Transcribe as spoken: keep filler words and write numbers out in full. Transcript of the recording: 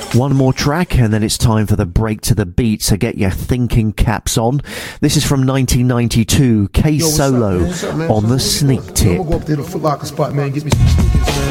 One more track and then it's time for the break to the beat, so get your thinking caps on. This is from nineteen ninety-two, K Solo on the Sneak Tip. I'm gonna go up there to Foot Locker spot, man. Get me some sneakers, man.